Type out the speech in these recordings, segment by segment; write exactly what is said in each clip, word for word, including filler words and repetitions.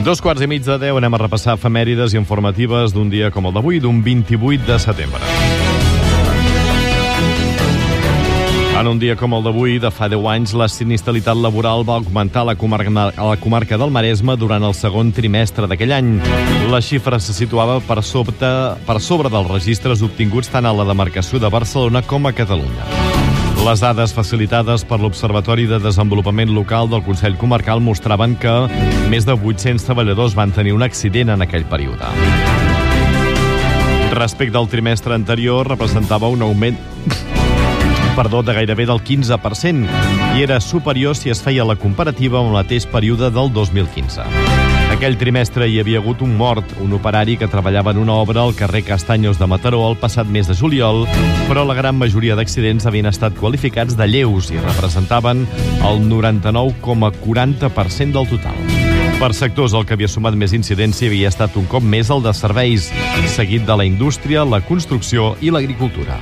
Dos quarts i mig de deu anem a repassar efemèrides i informatives d'un dia com el d'avui, d'un vint-i-vuit de setembre. En un dia com el d'avui, de fa deu anys, la sinistralitat laboral va augmentar a la comarca, a la comarca del Maresme durant el segon trimestre d'aquell any. La xifra se situava per sobre, per sobre dels registres obtinguts tant a la demarcació de Barcelona com a Catalunya. Les dades facilitades per l'Observatori de Desenvolupament Local del Consell Comarcal mostraven que més de vuit-cents treballadors van tenir un accident en aquell període. Respecte al trimestre anterior, representava un augment perdó, de gairebé del quinze per cent i era superior si es feia la comparativa amb el mateix període del dos mil quinze. Aquell trimestre hi havia hagut un mort, un operari que treballava en una obra al carrer Castanyos de Mataró el passat mes de juliol, però la gran majoria d'accidents havien estat qualificats de lleus i representaven el noranta-nou coma quaranta per cent del total. Per sectors, el que havia sumat més incidència havia estat un cop més el de serveis, seguit de la indústria, la construcció i l'agricultura.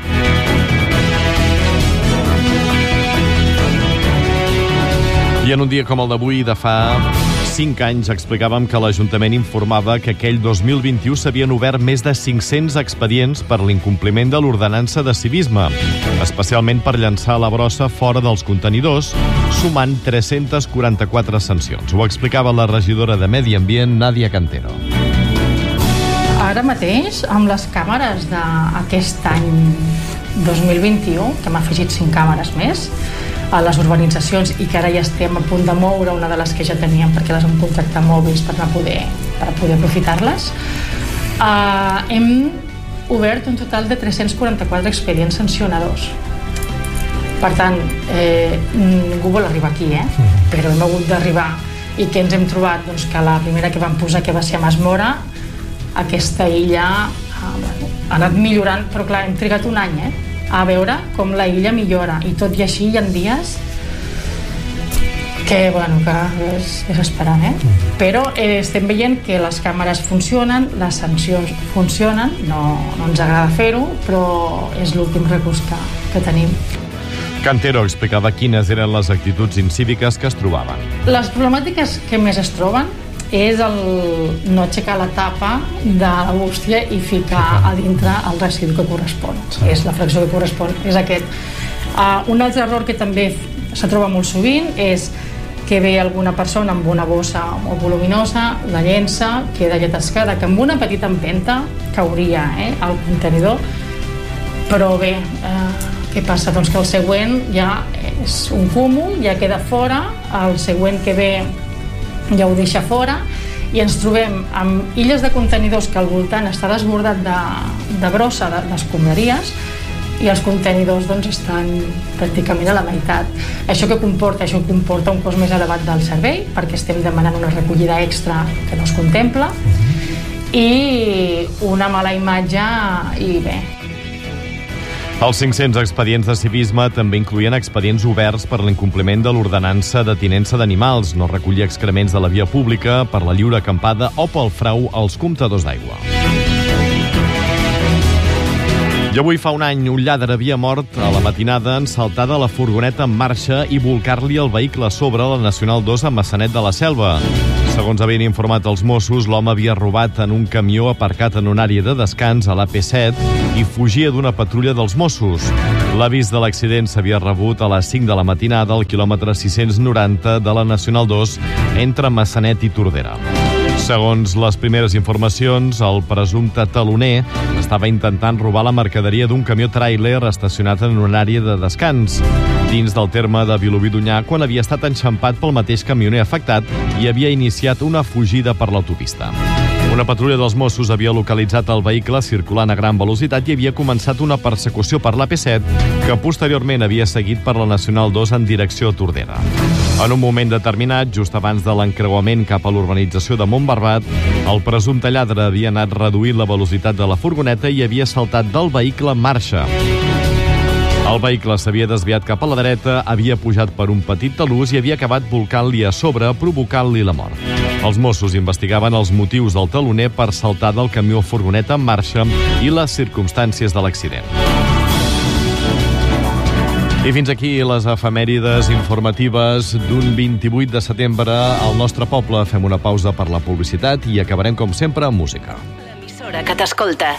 I en un dia com el d'avui, de fa cinc anys, explicàvem que l'Ajuntament informava que aquell dos mil vint-i-u s'havien obert més de cinc-cents expedients per l'incompliment de l'ordenança de civisme, especialment per llançar la brossa fora dels contenidors, sumant tres-centes quaranta-quatre sancions. Ho explicava la regidora de Medi Ambient, Nàdia Cantero. Ara mateix, amb les càmeres d'aquest any dos mil vint-i-u, que hem afegit cinc càmeres més, a les urbanitzacions i que ara ja estem a punt de moure una de les que ja teníem perquè les hem contractat mòbils per poder, per poder aprofitar-les, uh, hem obert un total de tres-cents quaranta-quatre expedients sancionadors. Per tant, eh, ningú vol arribar aquí, eh? Però hem hagut d'arribar. I què ens hem trobat? Doncs que la primera que vam posar, que va ser a Masmora, aquesta illa uh, bueno, ha anat millorant, però clar, hem trigat un any, eh? a veure com la illa millora, i tot i així hi ha dies que, bueno, que és desesperant, eh? Però eh, estem veient que les càmeres funcionen, les sancions funcionen, no, no ens agrada fer-ho, però és l'últim recurs que, que tenim. Cantero explicava quines eren les actituds incíviques que es trobaven. Les problemàtiques que més es troben és el no aixecar la tapa de la bústia i ficar a dintre el residu que correspon. És la fracció que correspon, és aquest. Uh, un altre error que també se troba molt sovint és que ve alguna persona amb una bossa molt voluminosa, la llença, queda ja atascada, que amb una petita empenta cauria eh, al contenidor, però bé, eh, què passa? Doncs que el següent ja és un cúmul, ja queda fora, el següent que ve ja ho deixa fora, i ens trobem amb illes de contenidors que al voltant està desbordat de, de brossa, d'escombraries, i els contenidors doncs, estan pràcticament a la meitat. Això que comporta? Això comporta un cost més elevat del servei, perquè estem demanant una recollida extra que no es contempla, i una mala imatge, i bé. Els cinc-cents expedients de civisme també incloïen expedients oberts per l'incompliment de l'ordenança de tinença d'animals, no recollir excrements de la via pública, per la lliure acampada o pel frau als comptadors d'aigua. I avui fa un any, un lladre havia mort a la matinada en saltar de la furgoneta en marxa i volcar-li el vehicle a sobre a la Nacional dos a Maçanet de la Selva. Segons havien informat els Mossos, l'home havia robat en un camió aparcat en una àrea de descans a l'A P set i fugia d'una patrulla dels Mossos. L'avís de l'accident s'havia rebut a les cinc de la matinada al quilòmetre sis-cents noranta de la Nacional dos entre Maçanet i Tordera. Segons les primeres informacions, el presumpte taloner estava intentant robar la mercaderia d'un camió tràiler estacionat en una àrea de descans dins del terme de Vilobí d'Onyar, quan havia estat enxampat pel mateix camioner afectat i havia iniciat una fugida per l'autopista. Una patrulla dels Mossos havia localitzat el vehicle circulant a gran velocitat i havia començat una persecució per l'A P set, que posteriorment havia seguit per la Nacional dos en direcció a Tordera. En un moment determinat, just abans de l'encreuament cap a l'urbanització de Montbarbat, el presumpte lladre havia anat reduint la velocitat de la furgoneta i havia saltat del vehicle en marxa. El vehicle s'havia desviat cap a la dreta, havia pujat per un petit talús i havia acabat volcant-li a sobre, provocant-li la mort. Els Mossos investigaven els motius del taloner per saltar del camió furgoneta en marxa i les circumstàncies de l'accident. I fins aquí les efemèrides informatives d'un vint-i-vuit de setembre al nostre poble. Fem una pausa per la publicitat i acabarem, com sempre, amb música. L'emissora que t'escolta.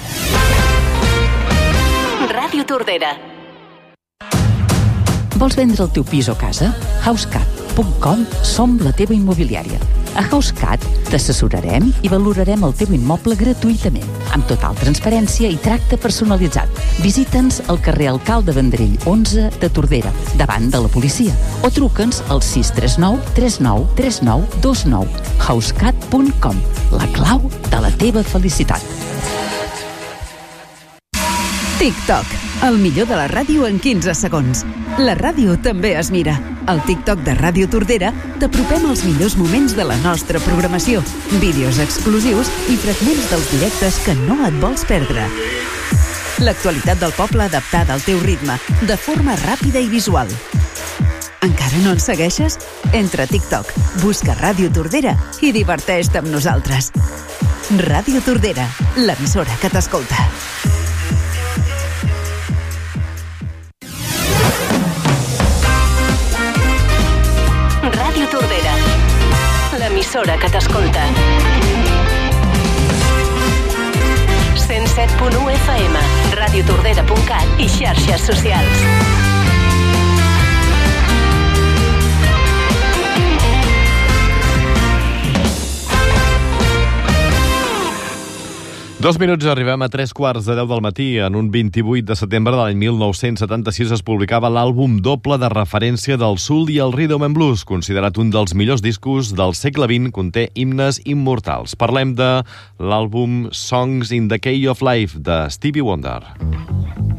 Ràdio Tordera. Vols vendre el teu pis o casa? housecat punt com som la teva immobiliària. A HouseCat t'assessorarem i valorarem el teu immoble gratuïtament, amb total transparència i tracte personalitzat. Visita'ns al carrer Alcalde Vendrell onze de Tordera, davant de la policia, o truca'ns al sis tres nou tres nou tres nou dos nou. housecat punt com, la clau de la teva felicitat. TikTok, el millor de la ràdio en quinze segons. La ràdio també es mira. Al TikTok de Ràdio Tordera t'apropem els millors moments de la nostra programació, vídeos exclusius i fragments dels directes que no et vols perdre. L'actualitat del poble adaptada al teu ritme, de forma ràpida i visual. Encara no ens segueixes? Entra a TikTok, busca Ràdio Tordera i diverteix-te amb nosaltres. Ràdio Tordera, l'emissora que t'escolta. Ràdio Tordera, l'emissora que t'escolta. cent set punt u F M, radiotordera punt cat i xarxes socials. Dos minuts, arribem a tres quarts de deu del matí. En un vint-i-vuit de setembre de l'any mil nou-cents setanta-sis es publicava l'àlbum doble de referència del soul i el rhythm and blues, considerat un dels millors discos del segle vint, conté himnes immortals. Parlem de l'àlbum Songs in the Key of Life, de Stevie Wonder.